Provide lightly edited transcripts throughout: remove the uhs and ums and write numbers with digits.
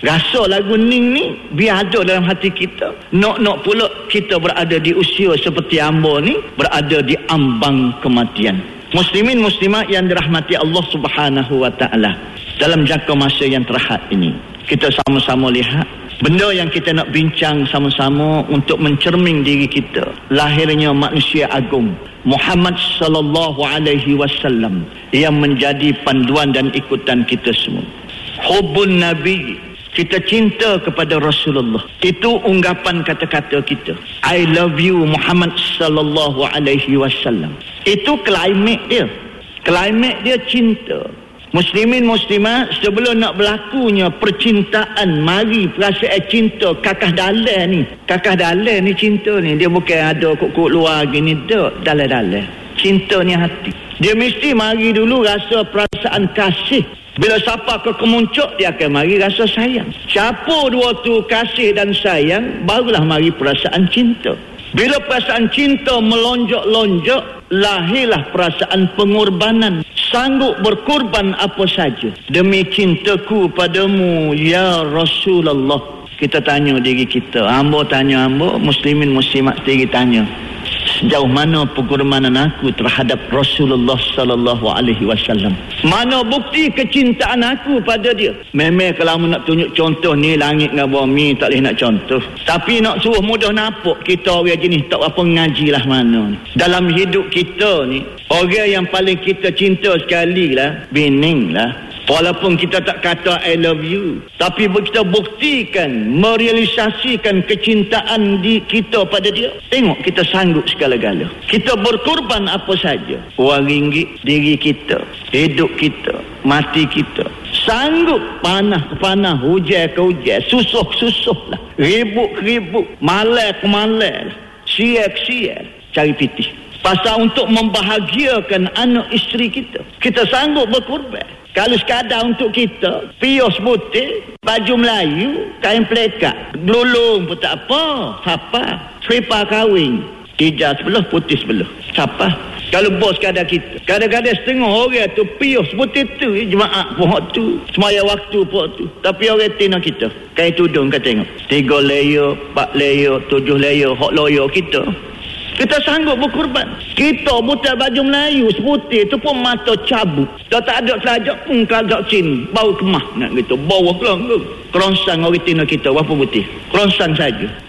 Rasa lagu Ning ni biar ada dalam hati kita. Nak pula kita berada di usia seperti hamba ni, berada di ambang kematian. Muslimin muslimat yang dirahmati Allah Subhanahu wa taala. Dalam jangka masa yang terhad ini, kita sama-sama lihat benda yang kita nak bincang sama-sama untuk mencermin diri kita. Lahirnya manusia agung Muhammad sallallahu alaihi wasallam yang menjadi panduan dan ikutan kita semua. Hubbun Nabi, kita cinta kepada Rasulullah. Itu unggapan kata-kata kita. I love you Muhammad sallallahu alaihi wasallam. Itu klimak dia. Klimak dia cinta. Muslimin muslimat, sebelum nak berlakunya percintaan, mari perasaan cinta kakah dalam ni. Kakah dalam ni cinta ni, dia bukan ada kok luar gini, dalam-dalam. Cinta ni hati. Dia mesti mari dulu rasa perasaan kasih. Bila siapa ke kemuncak, dia akan mari rasa sayang. Siapa dua tu kasih dan sayang, barulah mari perasaan cinta. Bila perasaan cinta melonjak-lonjak, lahirlah perasaan pengorbanan. Sanggup berkorban apa saja demi cintaku padamu ya Rasulullah. Kita tanya diri kita, hamba tanya hamba, muslimin muslimat sendiri tanya, sejauh mana pengorbanan aku terhadap Rasulullah sallallahu alaihi wasallam? Mana bukti kecintaan aku pada dia? Memang kalau nak tunjuk contoh ni langit dengan bumi tak boleh nak contoh. Tapi nak suruh mudah nampak kita orang jenis tak apa ngaji lah mana. Dalam hidup kita ni, orang yang paling kita cinta sekali lah bining lah. Walaupun kita tak kata I love you, tapi kita buktikan, merealisasikan kecintaan kita pada dia. Tengok kita sanggup segala-gala. Kita berkorban apa saja. Wang ringgit, diri kita, hidup kita, mati kita. Sanggup panah ke panah, hujan ke hujan, susuh ke susuh lah, ribut ke ribut, malai ke malai lah, sial ke sial, cari pitih. Pasal untuk membahagiakan anak isteri kita, kita sanggup berkorban. Kalau sekadar untuk kita, pios putih, baju Melayu, kain pelekat, gelulung pun tak apa, apa, seripa kahwin, hijau sebelah, putih sebelah, siapa? Kalau bos sekadar kita, kadang-kadang setengah orang tu pios putih tu, jemaah pohon tu, semaya waktu pohon tu, tapi orang tina kita, kain tudung kata tengok, 3 layer, 4 layer, 7 layer, hot layer kita. Kita sanggup berkorban. Kita buta baju Melayu seputih tu pun mata cabut. Dah tak ada selajak pun kagak sini. Bau kemah nak gitu. Bau kelang ke. Kerongsang orang tina kita. Berapa putih? Kerongsang saja. 60,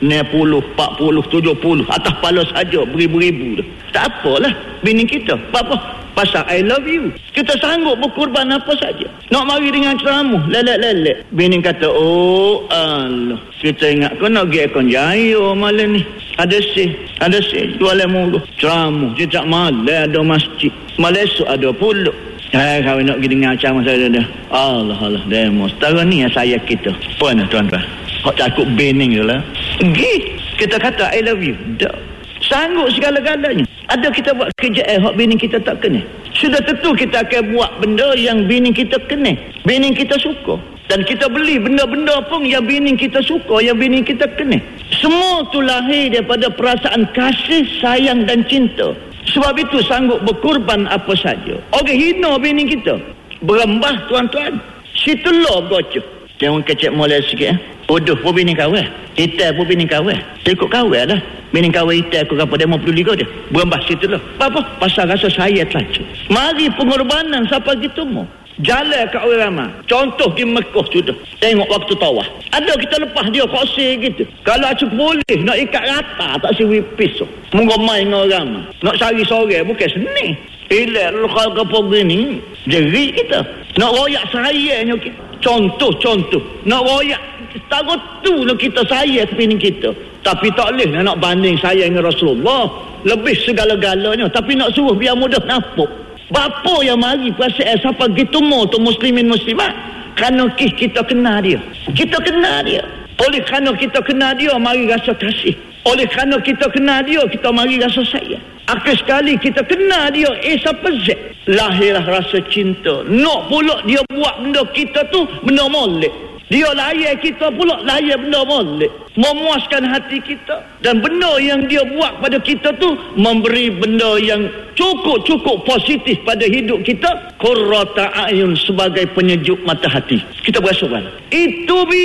40, 70. Atas pala saja. Beribu-ribu dah. Tak apalah. Bini kita. Apa? Pasal I love you. Kita sanggup berkorban apa saja. Nak mari dengan ceramah. Lelek-lelek. Bini kata, oh Allah. Kita ingat kau nak pergi akon jaya malam ni. Ada sih. Jualan mulu. Ceramah. Dia tak malam ada masjid. Malam esok ada puluk. Kau nak pergi dengan ceramah saya dah. Allah. Demo. Setara ni yang saya kita. Puan tuan-tuan. Kau takut bening je lah. Pergi. Kita kata I love you. Tak. Sanggup segala-galanya. Ada kita buat kerja hak bini kita tak kena. Sudah tentu kita akan buat benda yang bini kita kena. Bini kita suka. Dan kita beli benda-benda pun yang bini kita suka, yang bini kita kena. Semua tu lahir daripada perasaan kasih, sayang dan cinta. Sebab itu sanggup berkorban apa saja. Orang hina bini kita. Berembah tuan-tuan. Situ lo gocok. Jangan kecek mulai sikit. Bodoh pun bini kawan. Hitam pun bini kawan. Ikut kawan lah. Bini kawan hitam aku kapal dia 50 dia. Berembah situ lah. Apa? Pasal rasa saya telacuk. Mari pengorbanan siapa gitu mau. Jalan kat orang ramai. Contoh di Mekah sudah. Tengok waktu tawaf. Ada kita lepas dia kosir gitu. Kalau acuk boleh nak ikat rata tak siwi pisau. Moga main dengan orang ramai. Nak cari sore bukan seni. Bila lokal kapal gini jeri kita. Nak royak sayangnya kita. Contoh. Nak royak takut tu nak kita sayang bini kita. Tapi tak boleh nak banding sayang dengan Rasulullah. Lebih segala-galanya. Tapi nak suruh biar mudah nampak. Bapa yang mari perasaan siapa gitu mau tu muslimin muslimat. Kerana kita kenal dia. Kita kenal dia. Oleh kerana kita kenal dia, mari rasa kasih. Oleh kerana kita kenal dia, kita mari rasa sayang. Akhir sekali kita kenal dia, siapa zat. Lahirlah rasa cinta. Nak pula dia buat benda kita tu, benda molek. Dia layan kita pula, layan benda molek. Memuaskan hati kita. Dan benda yang dia buat pada kita tu, memberi benda yang cukup positif pada hidup kita. Qurrata a'yun, sebagai penyejuk mata hati. Kita berasukan. Itu